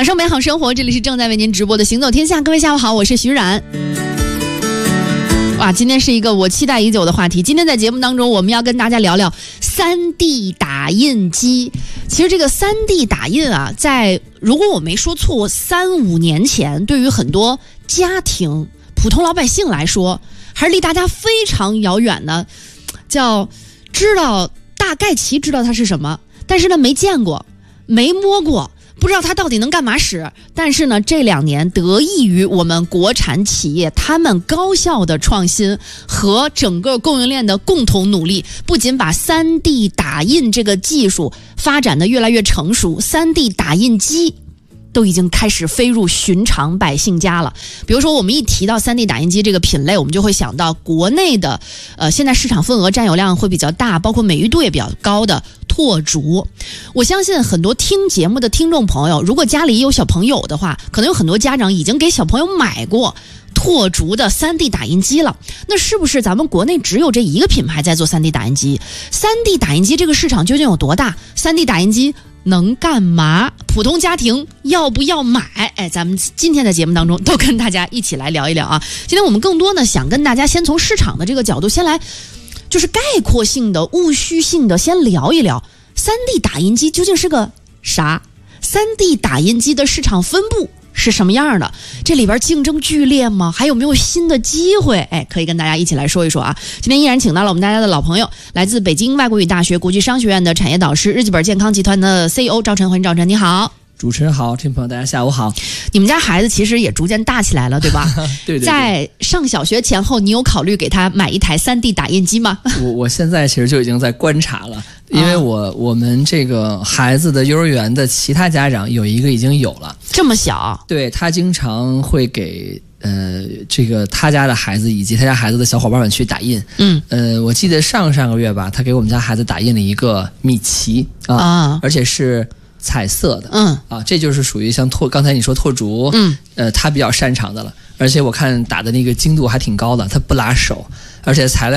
享受美好生活，这里是正在为您直播的行走天下。各位下午好，我是徐冉。哇，今天是一个我期待已久的话题。今天在节目当中，我们要跟大家聊聊 3D 打印机。其实这个 3D 打印啊，如果我没说错，3-5年前，对于很多家庭、普通老百姓来说，还是离大家非常遥远的，大概其知道它是什么，但是呢没见过，没摸过。不知道它到底能干嘛使，但是呢，这2年得益于我们国产企业他们高效的创新和整个供应链的共同努力，不仅把 3D 打印这个技术发展的越来越成熟， 3D 打印机都已经开始飞入寻常百姓家了。比如说我们一提到 3D 打印机这个品类，我们就会想到国内的现在市场份额占有量会比较大，包括美誉度也比较高的拓竹。我相信很多听节目的听众朋友，如果家里有小朋友的话，可能有很多家长已经给小朋友买过拓竹的 3D 打印机了。那是不是咱们国内只有这一个品牌在做 3D 打印机？ 3D 打印机这个市场究竟有多大？ 3D 打印机能干嘛？普通家庭要不要买？咱们今天的节目当中都跟大家一起来聊一聊啊。今天我们更多呢想跟大家先从市场的这个角度先来，就是概括性的、务虚性的先聊一聊 3D 打印机究竟是个啥？ 3D 打印机的市场分布是什么样的？这里边竞争剧烈吗？还有没有新的机会？可以跟大家一起来说一说啊。今天依然请到了我们大家的老朋友，来自北京外国语大学国际商学院的产业导师、日记本健康集团的 CEO 赵晨。欢迎赵晨，你好。 主持人好，听众朋友大家下午好。 你们家孩子其实也逐渐大起来了，对吧？ 对。 在上小学前后，你有考虑给他买一台 3D 打印机吗？ 我现在其实就已经在观察了，因为我们这个孩子的幼儿园的其他家长有一个已经有了， 这么小？对， 他经常会给这个他家的孩子以及他家孩子的小伙伴们去打印。我记得上个月吧，他给我们家孩子打印了一个米奇啊，而且是彩色的。这就是属于像刚才你说拓竹，他比较擅长的了。而且我看打的那个精度还挺高的，他不拉手，而且材料